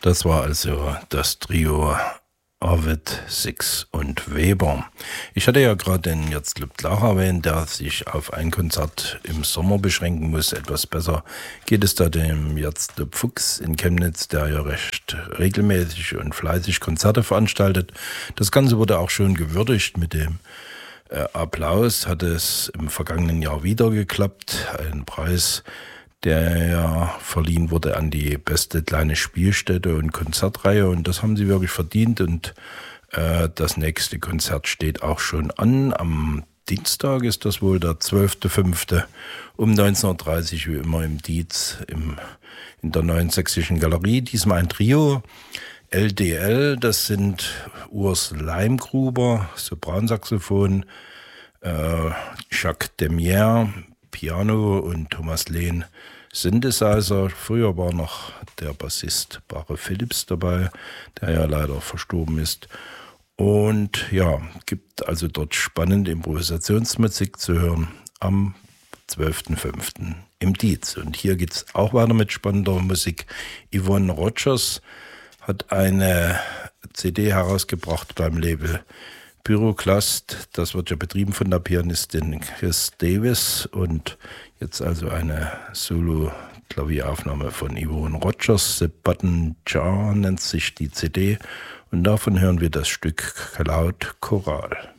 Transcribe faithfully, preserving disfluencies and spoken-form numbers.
Das war also das Trio Arvid, Six und Weber. Ich hatte ja gerade den Jazzclub Tlach erwähnt, der sich auf ein Konzert im Sommer beschränken muss. Etwas besser geht es da dem Jazzclub Fuchs in Chemnitz, der ja recht regelmäßig und fleißig Konzerte veranstaltet. Das Ganze wurde auch schon gewürdigt mit dem äh, Applaus. Hat es im vergangenen Jahr wieder geklappt. Ein Preis, der ja verliehen wurde an die beste kleine Spielstätte und Konzertreihe, und das haben sie wirklich verdient, und äh, das nächste Konzert steht auch schon an. Am Dienstag ist das wohl der zwölfter fünfter um neunzehn Uhr dreißig, wie immer im Dietz, im, in der Neuen Sächsischen Galerie. Diesmal ein Trio, L D L, das sind Urs Leimgruber, Sopransaxophon, äh, Jacques Demier, Piano, und Thomas Lehn, Synthesizer. Früher war noch der Bassist Barre Phillips dabei, der ja leider verstorben ist. Und ja, gibt also dort spannende Improvisationsmusik zu hören am zwölfter fünfter im Dietz. Und hier geht es auch weiter mit spannender Musik. Yvonne Rogers hat eine C D herausgebracht beim Label Pyroclast. Das wird ja betrieben von der Pianistin Chris Davis, und jetzt also eine Solo-Klavieraufnahme von Yvonne Rogers. The Button Jar nennt sich die C D, und davon hören wir das Stück Cloud Choral.